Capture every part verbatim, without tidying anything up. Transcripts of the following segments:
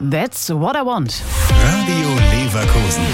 That's what I want. Radio Leverkusen.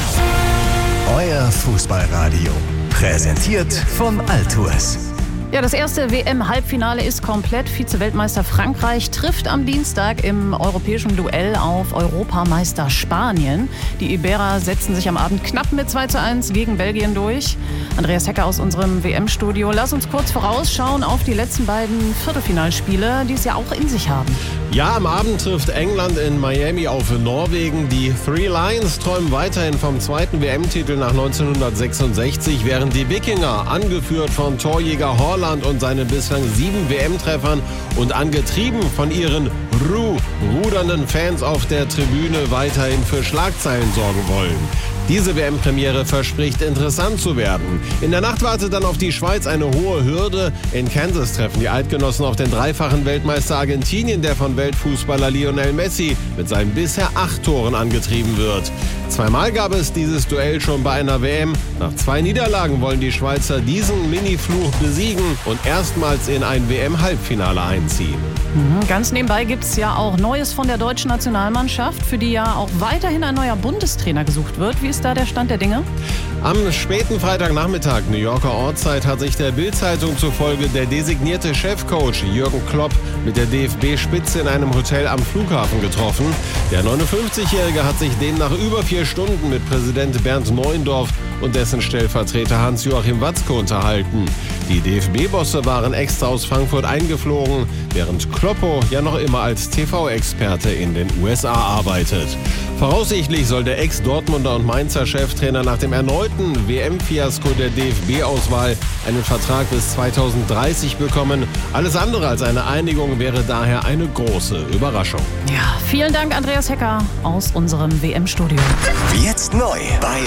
Euer Fußballradio. Präsentiert von Altours. Ja, das erste W M-Halbfinale ist komplett. Vize-Weltmeister Frankreich trifft am Dienstag im europäischen Duell auf Europameister Spanien. Die Iberer setzen sich am Abend knapp mit zwei zu eins gegen Belgien durch. Andreas Hecker aus unserem W M-Studio. Lass uns kurz vorausschauen auf die letzten beiden Viertelfinalspiele, die es ja auch in sich haben. Ja, am Abend trifft England in Miami auf Norwegen. Die Three Lions träumen weiterhin vom zweiten W M-Titel nach neunzehnhundertsechsundsechzig, während die Wikinger, angeführt von Torjäger Haaland und seinen bislang sieben W M-Treffern und angetrieben von ihren Ru rudernden Fans auf der Tribüne, weiterhin für Schlagzeilen sorgen wollen. Diese W M-Premiere verspricht interessant zu werden. In der Nacht wartet dann auf die Schweiz eine hohe Hürde. In Kansas treffen die Eidgenossen auf den dreifachen Weltmeister Argentinien, der von Weltfußballer Lionel Messi mit seinen bisher acht Toren angetrieben wird. Zweimal gab es dieses Duell schon bei einer W M. Nach zwei Niederlagen wollen die Schweizer diesen Mini-Fluch besiegen und erstmals in ein W M-Halbfinale einziehen. Ganz nebenbei gibt es ja auch Neues von der deutschen Nationalmannschaft, für die ja auch weiterhin ein neuer Bundestrainer gesucht wird. Wie ist da der Stand der Dinge? Am späten Freitagnachmittag New Yorker Ortszeit hat sich der Bild-Zeitung zufolge der designierte Chefcoach Jürgen Klopp mit der D F B-Spitze in einem Hotel am Flughafen getroffen. Der neunundfünfzigjährige hat sich demnach über vier Stunden mit Präsident Bernd Neuendorf und dessen Stellvertreter Hans-Joachim Watzke unterhalten. Die D F B-Bosse waren extra aus Frankfurt eingeflogen, während Kloppo ja noch immer als T V-Experte in den U S A arbeitet. Voraussichtlich soll der Ex-Dortmunder und Mainzer Cheftrainer nach dem erneuten W M-Fiasko der D F B-Auswahl einen Vertrag bis zweitausenddreißig bekommen. Alles andere als eine Einigung wäre daher eine große Überraschung. Ja, vielen Dank, Andreas Hecker aus unserem W M-Studio. Jetzt neu bei